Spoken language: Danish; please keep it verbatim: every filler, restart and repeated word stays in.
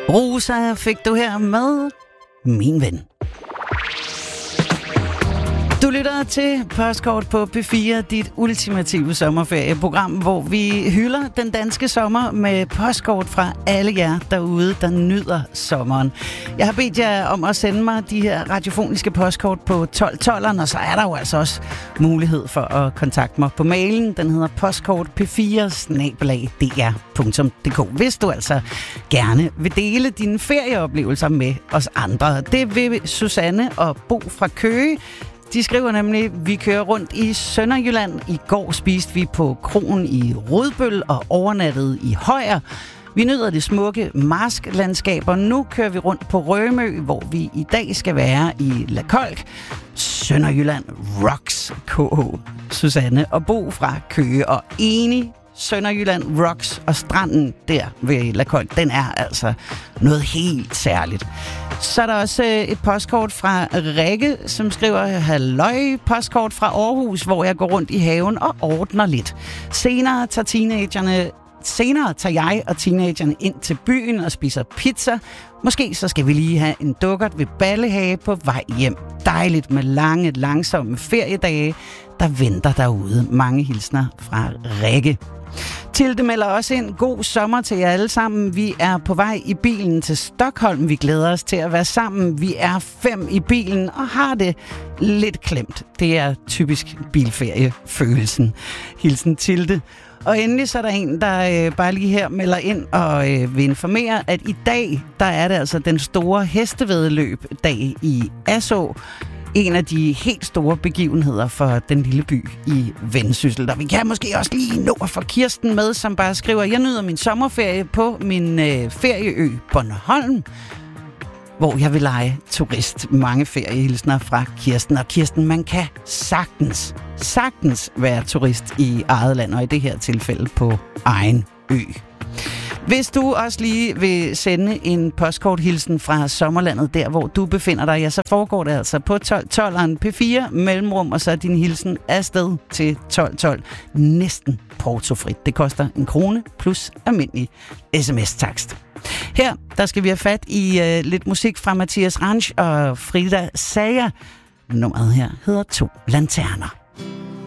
Rosa fik du her med Min Ven. Du lytter til Postkort på P fire, dit ultimative sommerferieprogram, hvor vi hylder den danske sommer med postkort fra alle jer derude, der nyder sommeren. Jeg har bedt jer om at sende mig de her radiofoniske postkort på tolv tolveren, og så er der jo altså også mulighed for at kontakte mig på mailen. Den hedder postkort p fire snabel-a d r punktum d k, hvis du altså gerne vil dele dine ferieoplevelser med os andre. Det vil Susanne og Bo fra Køge. De skriver nemlig, vi kører rundt i Sønderjylland. I går spiste vi på kroen i Rødbøl og overnattede i Højer. Vi nyder det smukke marsklandskaber. Nu kører vi rundt på Rømø, hvor vi i dag skal være i La Kolk. Sønderjylland rocks, K H. Susanne og Bo fra Køge. Og enig, Sønderjylland rocks, og stranden der ved La Kolk, den er altså noget helt særligt. Så er der også et postkort fra Rikke, som skriver, halløj, postkort fra Aarhus, hvor jeg går rundt i haven og ordner lidt. Senere tager teenagerne Senere tager jeg og teenagerne ind til byen og spiser pizza. Måske så skal vi lige have en dukkert ved Ballehage på vej hjem. Dejligt med lange, langsomme feriedage, der venter derude. Mange hilsner fra Rikke. Tilde melder også en god sommer til jer alle sammen. Vi er på vej i bilen til Stockholm. Vi glæder os til at være sammen. Vi er fem i bilen og har det lidt klemt. Det er typisk bilferiefølelsen. Hilsen Tilde. Og endelig så er der en, der øh, bare lige her melder ind og øh, vil informere, at i dag, der er det altså den store hestevæddeløb-dag i Asaa. En af de helt store begivenheder for den lille by i Vendsyssel. Og vi kan måske også lige nå at få Kirsten med, som bare skriver, jeg nyder min sommerferie på min øh, ferieø Bornholm, hvor jeg vil lege turist. Mange feriehilsner fra Kirsten. Og Kirsten, man kan sagtens, sagtens være turist i eget land, og i det her tilfælde på egen ø. Hvis du også lige vil sende en postkorthilsen fra sommerlandet, der hvor du befinder dig, ja, så foregår det altså på tolv tolveren P fire mellemrum, og så er din hilsen afsted til tolv tolv. Næsten portofrit. Det koster en krone plus almindelig sms-takst. Her, der skal vi have fat i uh, lidt musik fra Mathias Ranch og Frida Sager. Nummeret her hedder To Lanterner.